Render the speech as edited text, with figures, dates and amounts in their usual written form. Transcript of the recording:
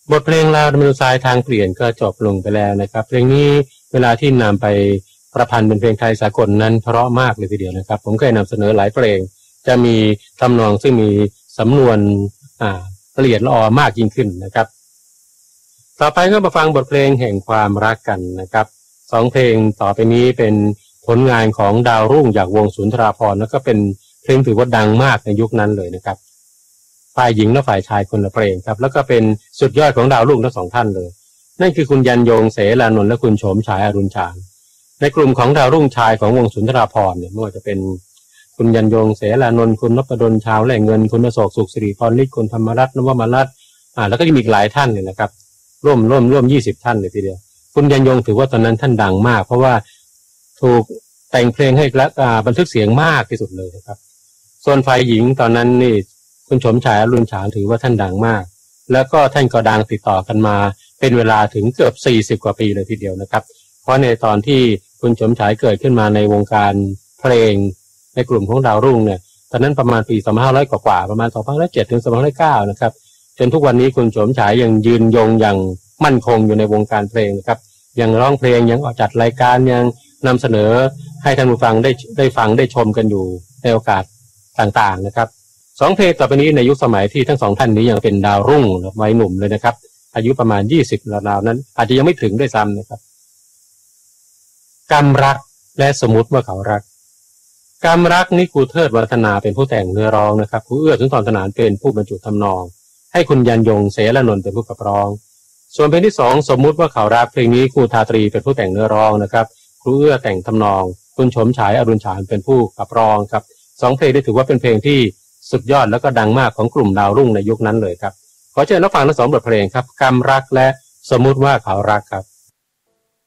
บทเพลงลาวดำเนินทรายทางเปลี่ยนก็จบลงไปแล้วนะครับเพลงนี้เวลาที่นำไปประพันธ์เป็นเพลงไทยสากลนั้นเพราะมากเลยทีเดียวนะครับผมเคยนำเสนอหลายเพลงจะมีทำนองซึ่งมีสำนวนละเอียดละออมากยิ่งขึ้นนะครับต่อไปก็มาฟังบทเพลงแห่งความรักกันนะครับสองเพลงต่อไปนี้เป็นผลงานของดาวรุ่งจากวงสุนทราภรณ์แล้วก็เป็นเพลงถือว่าดังมากในยุคนั้นเลยนะครับฝ่ายหญิงและฝ่ายชายคนละเพลงครับแล้วก็เป็นสุดยอดของดาวรุ่งทั้งสองท่านเลยนั่นคือคุณยันยงเสรานนท์และคุณโฉมฉายอรุณชาญในกลุ่มของดาวรุ่งชายของวงสุนทราภรณ์เนี่ยไม่ว่าจะเป็นคุณยันยงเสรานนท์คุณนพดลชาวแหล่งเงินคุณอโศกสุขสิริพรฤทธิ์คุณธรรมรัตน์นวมรัตน์แล้วก็ยังมีอีกหลายท่านเลยนะครับร่วม20ท่านเลยทีเดียวคุณยันยงถือว่าตอนนั้นท่านดังมากเพราะว่าถูกแต่งเพลงให้และบันทึกเสียงมากที่สุดเลยนะครับส่วนฝ่ายหญิงตอนนั้นนี่คุณโฉมฉายอรุณฉานถือว่าท่านดังมากแล้วก็ท่านก็ดังติดต่อกันมาเป็นเวลาถึงเกือบ40กว่าปีเลยทีเดียวนะครับเพราะในตอนที่คุณโฉมฉายเกิดขึ้นมาในวงการเพลงในกลุ่มของดาวรุ่งเนี่ยตอนนั้นประมาณปี2500กว่าประมาณ2007ถึง2509นะครับจนทุกวันนี้คุณโฉมฉายยังยืนยงอย่างมั่นคงอยู่ในวงการเพลงนะครับยังร้องเพลงยังออกจัดรายการยังนำเสนอให้ท่านผู้ฟังได้ฟังได้ชมกันอยู่ในโอกาสต่างๆนะครับสองเพลงต่อไปนี้ในยุคสมัยที่ทั้งสองท่านนี้ยังเป็นดาวรุ่งวัยหนุ่มเลยนะครับอายุประมาณ20ราวๆนั้นอาจจะยังไม่ถึงด้วยซ้ำนะครับกำรักและสมมุติว่าเขารักกำรักนี่ครูเทิดวัฒนาเป็นผู้แต่งเนื้อร้องนะครับครูเอื้อสุนทรสนานเป็นผู้บรรจุทำนองให้คุณยันยงเสรานนท์เป็นผู้ขับร้องส่วนเพลงที่2สมมุติว่าเขารักเพลงนี้ครูทาตรีเป็นผู้แต่งเนื้อร้องนะครับครูเอื้อแต่งทำนองคุณโฉมฉายอรุณฉานเป็นผู้ขับร้องครับสองเพลงนี้ถือว่าเป็นเพลงที่สุดยอดแล้วก็ดังมากของกลุ่มดาวรุ่งในยุคนั้นเลยครับขอเชิญรับฟังทั้งสองบทเพลงครับกำรักและสมมุติว่าเขารักครับ